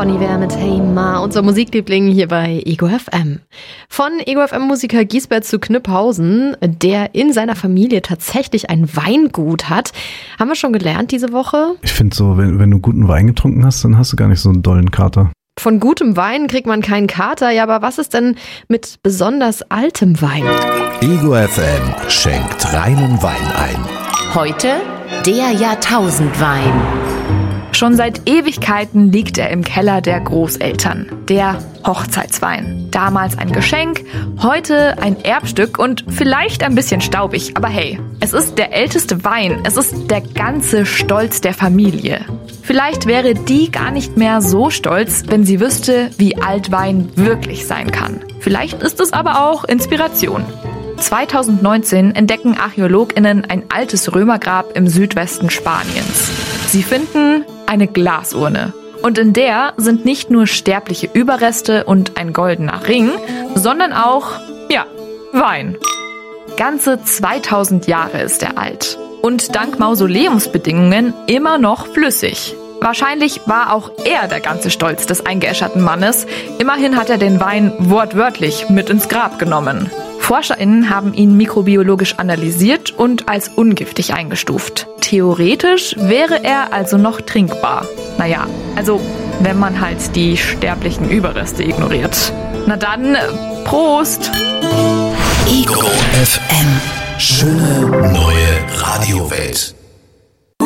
Bon Iver mit Hey Ma, unser Musikliebling hier bei Ego FM. Von Ego FM-Musiker Giesbert zu Kniphausen, der in seiner Familie tatsächlich ein Weingut hat. Haben wir schon gelernt diese Woche? Ich finde so, wenn du guten Wein getrunken hast, dann hast du gar nicht so einen dollen Kater. Von gutem Wein kriegt man keinen Kater, ja, aber was ist denn mit besonders altem Wein? Ego FM schenkt reinen Wein ein. Heute der Jahrtausendwein. Schon seit Ewigkeiten liegt er im Keller der Großeltern. Der Hochzeitswein. Damals ein Geschenk, heute ein Erbstück und vielleicht ein bisschen staubig. Aber hey, es ist der älteste Wein. Es ist der ganze Stolz der Familie. Vielleicht wäre die gar nicht mehr so stolz, wenn sie wüsste, wie alt Wein wirklich sein kann. Vielleicht ist es aber auch Inspiration. 2019 entdecken ArchäologInnen ein altes Römergrab im Südwesten Spaniens. Sie finden eine Glasurne. Und in der sind nicht nur sterbliche Überreste und ein goldener Ring, sondern auch, Wein. Ganze 2000 Jahre ist er alt. Und dank Mausoleumsbedingungen immer noch flüssig. Wahrscheinlich war auch er der ganze Stolz des eingeäscherten Mannes. Immerhin hat er den Wein wortwörtlich mit ins Grab genommen. ForscherInnen haben ihn mikrobiologisch analysiert und als ungiftig eingestuft. Theoretisch wäre er also noch trinkbar. Naja, also wenn man halt die sterblichen Überreste ignoriert. Na dann, Prost! Ego FM. Schöne neue Radiowelt.